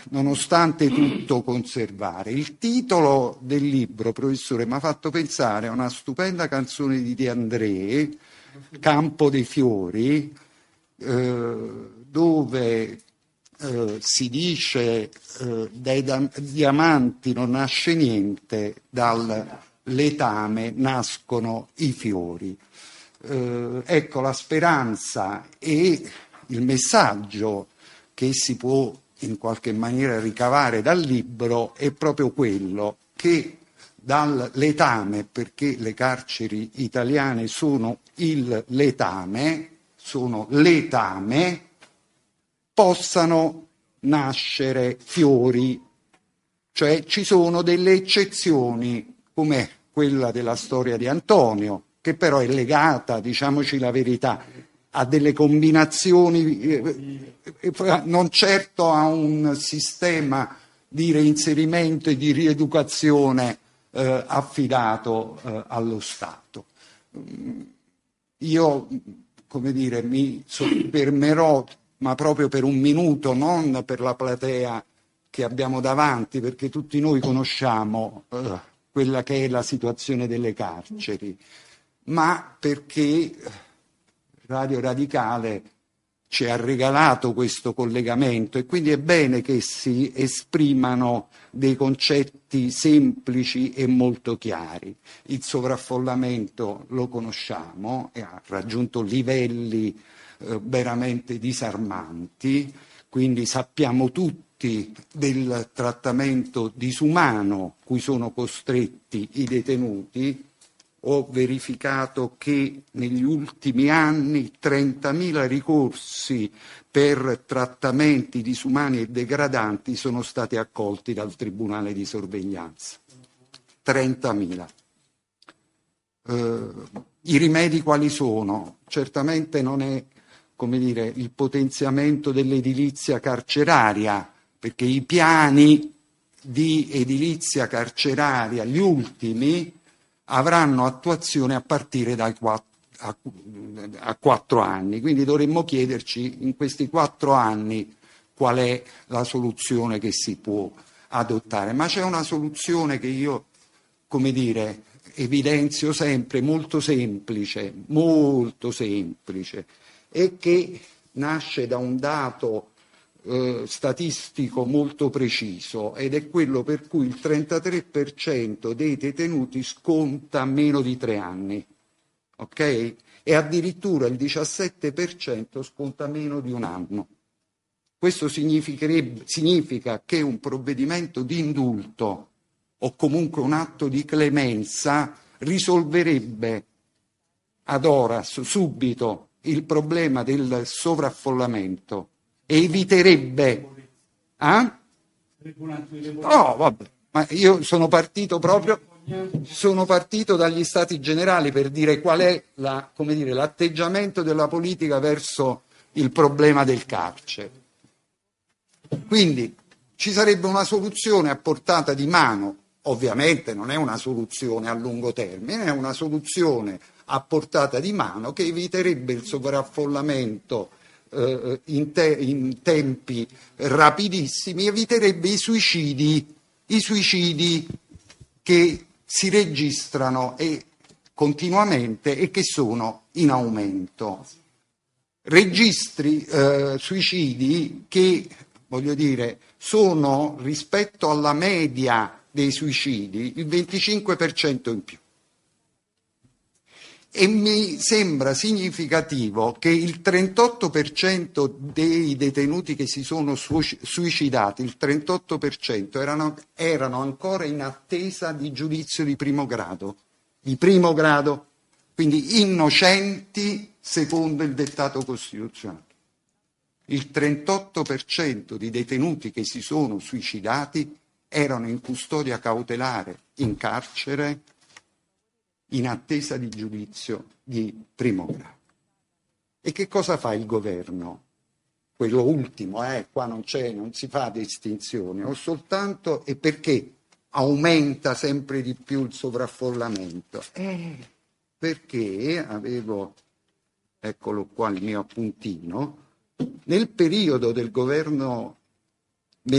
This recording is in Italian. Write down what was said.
nonostante tutto conservare. Il titolo del libro, professore, mi ha fatto pensare a una stupenda canzone di De André, Campo dei Fiori, dove si dice dai diamanti non nasce niente, dal letame nascono i fiori. Ecco, la speranza e il messaggio che si può in qualche maniera ricavare dal libro è proprio quello che dal letame, perché le carceri italiane sono il letame, possano nascere fiori, cioè ci sono delle eccezioni come quella della storia di Antonio, che però è legata, diciamoci la verità, a delle combinazioni, non certo a un sistema di reinserimento e di rieducazione affidato allo Stato. Io, come dire, mi soffermerò, ma proprio per un minuto, non per la platea che abbiamo davanti, perché tutti noi conosciamo quella che è la situazione delle carceri, ma perché Radio Radicale ci ha regalato questo collegamento e quindi è bene che si esprimano dei concetti semplici e molto chiari. Il sovraffollamento lo conosciamo e ha raggiunto livelli veramente disarmanti, quindi sappiamo tutti del trattamento disumano cui sono costretti i detenuti. Ho verificato che negli ultimi anni 30.000 ricorsi per trattamenti disumani e degradanti sono stati accolti dal Tribunale di sorveglianza. 30.000. I rimedi quali sono? Certamente non è, come dire, il potenziamento dell'edilizia carceraria, perché i piani di edilizia carceraria, gli ultimi, avranno attuazione a partire dai 4 anni. Quindi dovremmo chiederci in questi 4 anni qual è la soluzione che si può adottare. Ma c'è una soluzione che io, come dire, evidenzio sempre, molto semplice, e che nasce da un dato statistico molto preciso, ed è quello per cui il 33% dei detenuti sconta meno di 3 anni, ok? E addirittura il 17% sconta meno di 1 anno. Questo significa che un provvedimento di indulto o comunque un atto di clemenza risolverebbe ad horas, subito, il problema del sovraffollamento e eviterebbe... No, vabbè, ma io sono partito dagli stati generali per dire qual è l'atteggiamento della politica verso il problema del carcere. Quindi ci sarebbe una soluzione a portata di mano, ovviamente non è una soluzione a lungo termine, è una soluzione a portata di mano che eviterebbe il sovraffollamento in tempi rapidissimi, eviterebbe i suicidi che si registrano continuamente e che sono in aumento. Registri suicidi che, voglio dire, sono rispetto alla media dei suicidi il 25% in più. E mi sembra significativo che il 38% dei detenuti che si sono suicidati, il 38% erano ancora in attesa di giudizio di primo grado, quindi innocenti secondo il dettato costituzionale. Il 38% di detenuti che si sono suicidati erano in custodia cautelare, in carcere, in attesa di giudizio di primo grado. E che cosa fa il governo? Quello ultimo, qua non si fa distinzione, o soltanto, e perché aumenta sempre di più il sovraffollamento? Perché avevo, eccolo qua il mio appuntino, nel periodo del governo